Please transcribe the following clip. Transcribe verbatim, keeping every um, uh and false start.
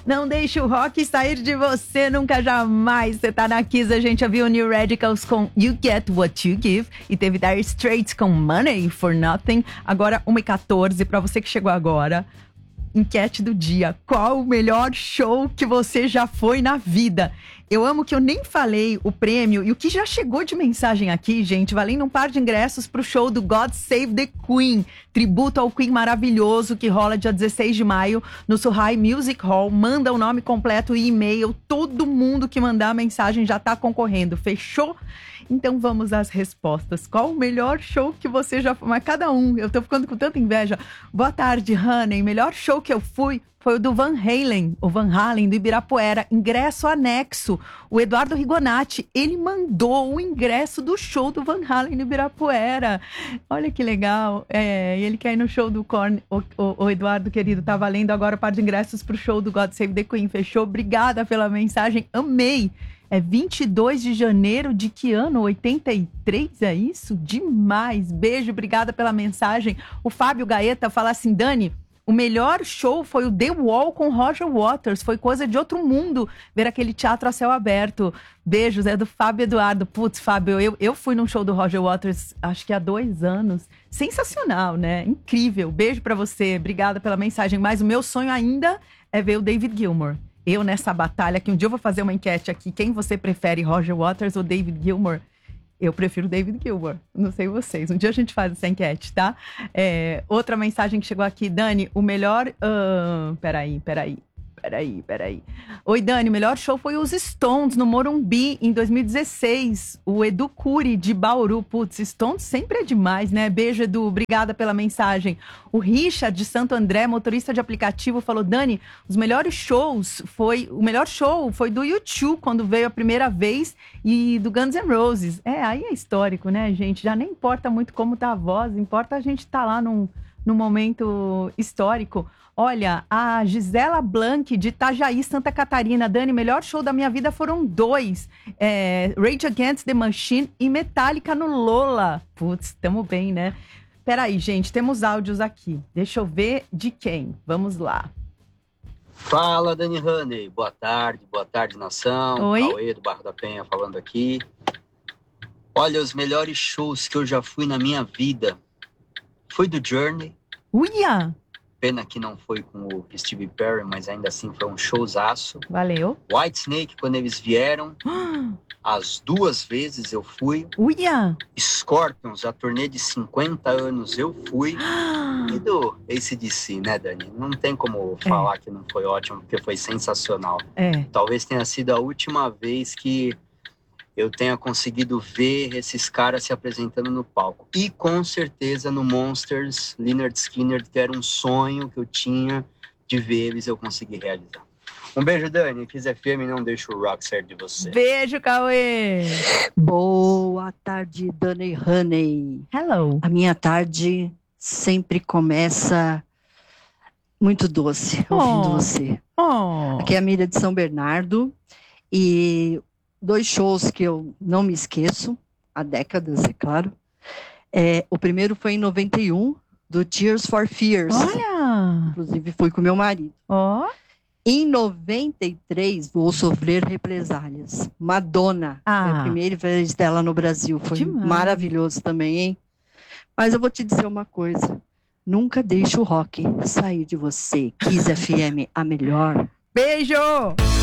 Não deixe o rock sair de você, nunca jamais. Você tá na Kiss, a gente ouviu New Radicals com You Get What You Give e teve Dire Straits com Money for Nothing. Agora uma e quatorze, pra você que chegou agora. Enquete do dia. Qual o melhor show que você já foi na vida? Eu amo que eu nem falei o prêmio e o que já chegou de mensagem aqui, gente, valendo um par de ingressos pro show do God Save the Queen, tributo ao Queen maravilhoso, que rola dia dezesseis de maio no Surrai Music Hall. Manda o nome completo e e-mail. Todo mundo que mandar a mensagem já tá concorrendo. Fechou? Então vamos às respostas. Qual o melhor show que você já foi? Mas cada um, eu tô ficando com tanta inveja. Boa tarde, Honey. Melhor show que eu fui foi o do Van Halen, o Van Halen do Ibirapuera, ingresso anexo. O Eduardo Rigonati, ele mandou o ingresso do show do Van Halen no Ibirapuera. Olha que legal. É, ele quer ir no show do Korn. O, o, o Eduardo, querido, tá valendo agora o par de ingressos pro show do God Save the Queen. Fechou? Obrigada pela mensagem. Amei. É vinte e dois de janeiro de que ano? oitenta e três, é isso? Demais. Beijo, obrigada pela mensagem. O Fábio Gaeta fala assim, Dani, o melhor show foi o The Wall com Roger Waters. Foi coisa de outro mundo ver aquele teatro a céu aberto. Beijos, é do Fábio Eduardo. Putz, Fábio, eu, eu fui num show do Roger Waters, acho que há dois anos. Sensacional, né? Incrível. Beijo pra você, obrigada pela mensagem. Mas o meu sonho ainda é ver o David Gilmour. Eu nessa batalha, que um dia eu vou fazer uma enquete aqui. Quem você prefere, Roger Waters ou David Gilmour? Eu prefiro David Gilmour. Não sei vocês. Um dia a gente faz essa enquete, tá? É, outra mensagem que chegou aqui. Dani, o melhor... Uh, peraí, peraí. Peraí, peraí. Oi, Dani, o melhor show foi os Stones no Morumbi em dois mil e dezesseis. O Edu Cury de Bauru. Putz, Stones sempre é demais, né? Beijo, Edu. Obrigada pela mensagem. O Richard de Santo André, motorista de aplicativo, falou, Dani, os melhores shows foi... O melhor show foi do U dois, quando veio a primeira vez, e do Guns N' Roses. É, aí é histórico, né, gente? Já nem importa muito como tá a voz, importa a gente tá lá num, num momento histórico. Olha, a Gisela Blanc, de Itajaí, Santa Catarina. Dani, melhor show da minha vida foram dois. É, Rage Against the Machine e Metallica no Lola. Putz, tamo bem, né? Peraí, gente, temos áudios aqui. Deixa eu ver de quem. Vamos lá. Fala, Dani Honey. Boa tarde, boa tarde, nação. Oi. Cauê, do Barro da Penha, falando aqui. Olha, os melhores shows que eu já fui na minha vida foi do Journey. Uia! Pena que não foi com o Steve Perry, mas ainda assim foi um showzaço. Valeu. Whitesnake, quando eles vieram, as duas vezes eu fui. Uia! Scorpions, a turnê de cinquenta anos eu fui. E do A C D C, né, Dani? Não tem como falar é. que não foi ótimo, porque foi sensacional. É. Talvez tenha sido a última vez que eu tenha conseguido ver esses caras se apresentando no palco. E com certeza no Monsters, Lynyrd Skynyrd, que era um sonho que eu tinha de ver eles, eu consegui realizar. Um beijo, Dani. Kiss F M, não deixa o rock sair de você. Beijo, Cauê. Boa tarde, Dani Honey. Hello. A minha tarde sempre começa muito doce, oh. ouvindo você. Oh. Aqui é a Miriam de São Bernardo e... dois shows que eu não me esqueço, há décadas, é claro. É, o primeiro foi em noventa e um, do Tears for Fears. Olha! Inclusive, fui com meu marido. Ó! Oh. Em noventa e três, Vou Sofrer Represálias. Madonna. Ah. Foi a primeira vez dela no Brasil. Foi demais. Maravilhoso também, hein? Mas eu vou te dizer uma coisa. Nunca deixe o rock sair de você. Kiss F M, a melhor. Beijo!